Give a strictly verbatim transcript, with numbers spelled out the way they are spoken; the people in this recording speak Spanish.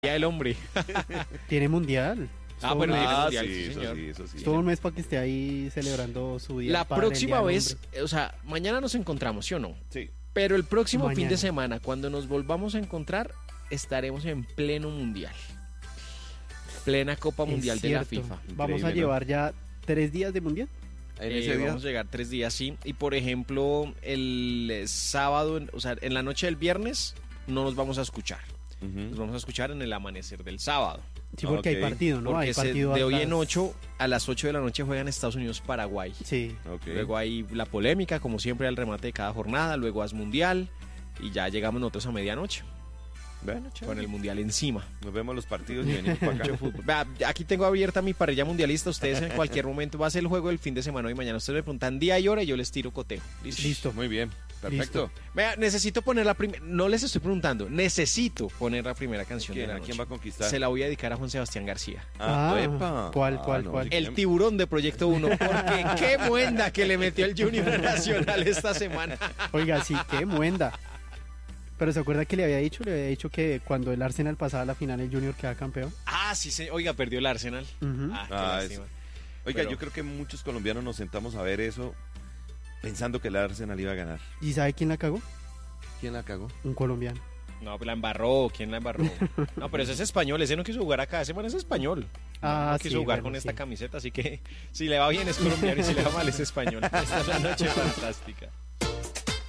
Día del hombre. Tiene mundial. Ah, bueno, tiene Ah, mundial, sí, sí, eso señor. sí, eso sí. Todo un mes para que esté ahí celebrando su día. La del padre, el próxima Día del vez, Hombre. o sea, mañana nos encontramos, ¿sí o no? Sí. Pero el próximo fin Mañana. de semana, cuando nos volvamos a encontrar, estaremos en pleno mundial. Plena Copa Es Mundial de la cierto. FIFA. Vamos a Increíble, ¿no? llevar ya tres días de mundial. En Eh, ese día. Vamos a llegar tres días, sí. Y por ejemplo, el eh, sábado, o sea, en la noche del viernes, no nos vamos a escuchar. Nos Ujú. vamos a escuchar en el amanecer del sábado. Sí, porque Ok. hay partido, ¿no? Porque Hay se- partido de a hoy las- en ocho, a las ocho de la noche juegan Estados Unidos-Paraguay. Sí. Ok. Luego hay la polémica, como siempre, al remate de cada jornada. Luego haz mundial. Y ya llegamos nosotros a medianoche, Bueno, chévere. con el mundial encima. Nos vemos los partidos y venimos para acá. Mucho fútbol. Vea, aquí tengo abierta mi parrilla mundialista. Ustedes en cualquier momento va a ser el juego del fin de semana hoy y mañana. Ustedes me preguntan día y hora y yo les tiro cotejo. ¿Listo? Listo. Muy bien. Perfecto. Vea, necesito poner la primera. No les estoy preguntando. Necesito poner la primera canción de ¿Quién, la ¿A noche. quién va a conquistar? Se la voy a dedicar a Juan Sebastián García. Ah, Ah, epa. ¿cuál, Ah, cuál, no, cuál? sí, El tiburón de Proyecto uno. Porque qué muenda que le metió el Junior Nacional esta semana. Oiga, sí, qué muenda. Pero ¿se acuerda que le había dicho? Le había dicho que cuando el Arsenal pasaba a la final, el Junior queda campeón. Ah, sí, se... oiga, perdió el Arsenal. Ujú. Ah, qué Ah, lástima. Oiga, Pero- yo creo que muchos colombianos nos sentamos a ver eso pensando que el Arsenal iba a ganar. ¿Y sabe quién la cagó? ¿Quién la cagó? Un colombiano. No, pues la embarró. ¿Quién la embarró? No, pero ese es español. Ese no quiso jugar acá. Ese man es español. Ah, no quiso sí, jugar bueno, con esta sí. camiseta. Así que si le va bien es colombiano y si le va mal es español. Esta es la noche fantástica.